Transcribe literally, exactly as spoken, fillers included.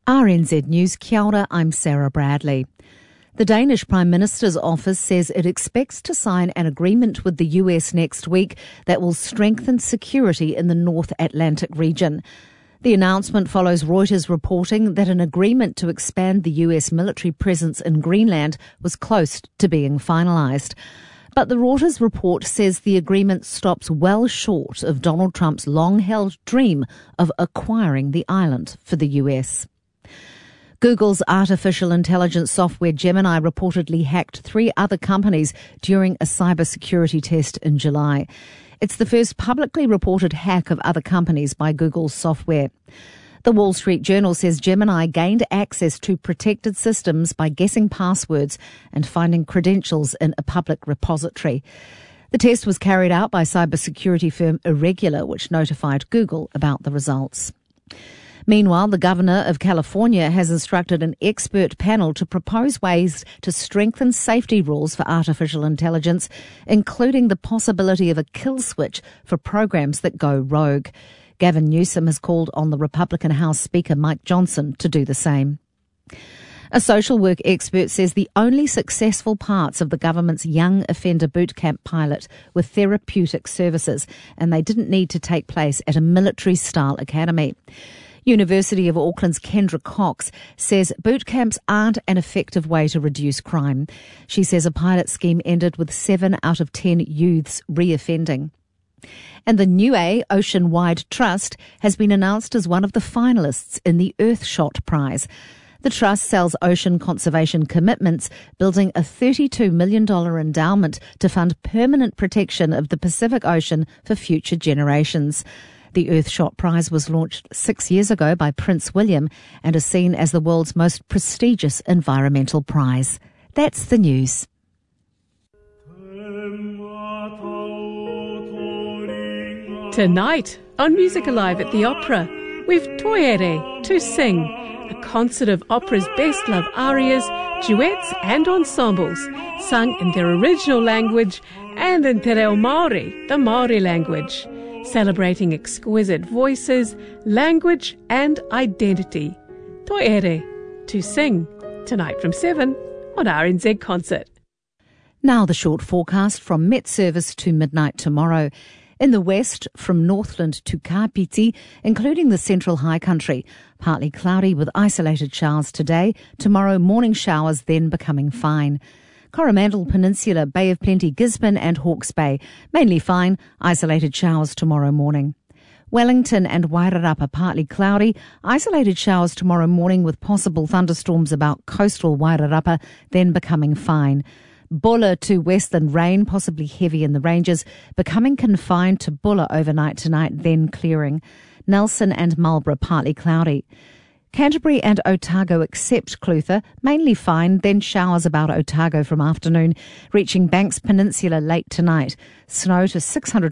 R N Z News, kia ora, I'm Sarah Bradley. The Danish Prime Minister's office says it expects to sign an agreement with the U S next week that will strengthen security in the North Atlantic region. The announcement follows Reuters reporting that an agreement to expand the U S military presence in Greenland was close to being finalised. But the Reuters report says the agreement stops well short of Donald Trump's long-held dream of acquiring the island for the U S. Google's artificial intelligence software Gemini reportedly hacked three other companies during a cybersecurity test in July. It's the first publicly reported hack of other companies by Google's software. The Wall Street Journal says Gemini gained access to protected systems by guessing passwords and finding credentials in a public repository. The test was carried out by cybersecurity firm Irregular, which notified Google about the results. Meanwhile, the Governor of California has instructed an expert panel to propose ways to strengthen safety rules for artificial intelligence, including the possibility of a kill switch for programs that go rogue. Gavin Newsom has called on the Republican House Speaker Mike Johnson to do the same. A social work expert says the only successful parts of the government's young offender boot camp pilot were therapeutic services, and they didn't need to take place at a military-style academy. University of Auckland's Kendra Cox says boot camps aren't an effective way to reduce crime. She says a pilot scheme ended with seven out of ten youths reoffending. And the Niue Ocean-wide Trust has been announced as one of the finalists in the Earthshot Prize. The trust sells ocean conservation commitments, building a thirty-two million dollars endowment to fund permanent protection of the Pacific Ocean for future generations. The Earthshot Prize was launched six years ago by Prince William and is seen as the world's most prestigious environmental prize. That's the news. Tonight on Music Alive at the Opera, we've Toiere to Sing, a concert of opera's best love arias, duets and ensembles, sung in their original language and in Te Reo Māori, the Māori language, celebrating exquisite voices, language and identity. Toiere to Sing, tonight from seven on R N Z Concert. Now the short forecast from Met Service to midnight tomorrow. In the west, from Northland to Kapiti, including the central high country, partly cloudy with isolated showers today. Tomorrow, morning showers, then becoming fine. Coromandel Peninsula, Bay of Plenty, Gisborne and Hawke's Bay, mainly fine, isolated showers tomorrow morning. Wellington and Wairarapa, partly cloudy, isolated showers tomorrow morning with possible thunderstorms about coastal Wairarapa, then becoming fine. Bulla to western rain, possibly heavy in the ranges, becoming confined to Bulla overnight tonight, then clearing. Nelson and Marlborough, partly cloudy. Canterbury and Otago except Clutha, mainly fine, then showers about Otago from afternoon, reaching Banks Peninsula late tonight. Snow to six hundred